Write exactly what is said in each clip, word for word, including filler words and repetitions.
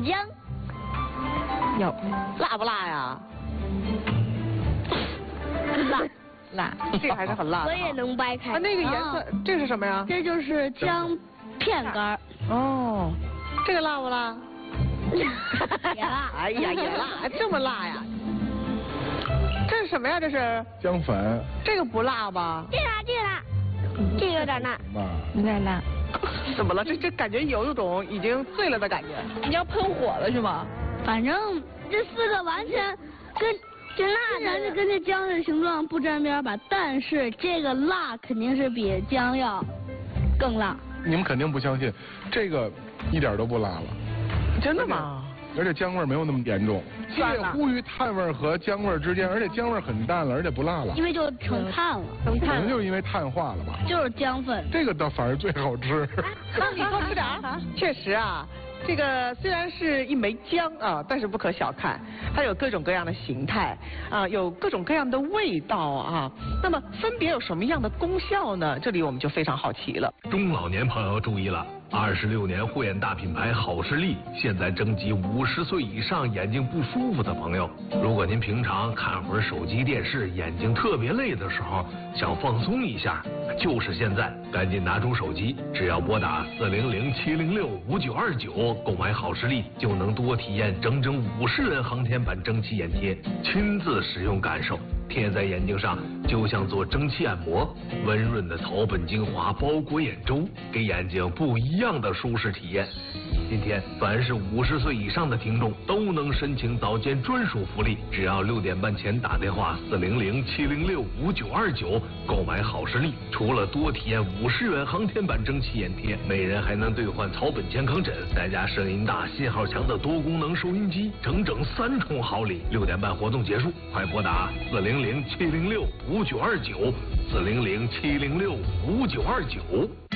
姜。 有辣不辣呀？ 辣。 辣，这个还是很辣的。 我也能掰开。 啊，那个颜色，这是什么呀？ 这就是姜片干。 哦，这个辣不辣？ 也辣。 哎呀，也辣，这么辣呀？这是什么呀？这是姜粉。 这个不辣吧？ 这个辣，这个辣，这个有点辣。 有点辣。怎么了？这这感觉有一种已经醉了的感觉。你要喷火了是吗？ 反正这四个完全跟这辣咱是跟这姜的形状不沾边吧，但是这个辣肯定是比姜要更辣。 你们肯定不相信，这个一点都不辣了。 真的吗？ 而且姜味没有那么严重，介乎于炭味和姜味之间，而且姜味很淡了，而且不辣了。 因为就成炭了， 成炭可能就是因为碳化了吧。 就是姜粉。 这个倒反而最好吃。 那你多吃点儿。确实啊，这个虽然是一枚姜啊，但是不可小看，它有各种各样的形态啊，有各种各样的味道啊。那么分别有什么样的功效呢？这里我们就非常好奇了。 中老年朋友注意了。二十六年护眼大品牌好视力现在征集五十岁以上眼睛不舒服的朋友。如果您平常看会儿手机电视，眼睛特别累的时候，想放松一下，就是现在，赶紧拿出手机，只要拨打四零零七零六五九二九购买好视力，就能多体验整整五十元航天版蒸汽眼贴，亲自使用感受，贴在眼睛上就像做蒸汽按摩，温润的草本精华包裹眼周，给眼睛不一样的舒适体验。今天凡是五十岁以上的听众都能申请早间专属福利，只要六点半前打电话四零零七零六五九二九购买好视力，除了多体验五十元航天版蒸汽眼贴，每人还能兑换草本健康枕，再加声音大、信号强的多功能收音机，整整三重好礼。六点半活动结束，快拨打四零零七零六五九二九四零零七零六五九二九。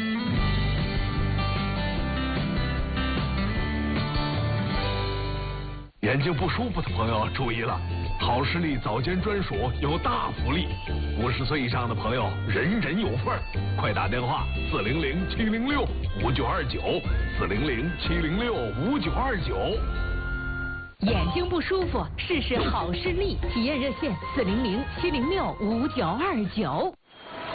眼睛不舒服的朋友注意了，好视力早间专属有大福利，五十岁以上的朋友人人有份儿，快打电话四零零七零六五九二九四零零七零六五九二九。 眼睛不舒服，试试好视力，体验热线四零零七零六五九二九。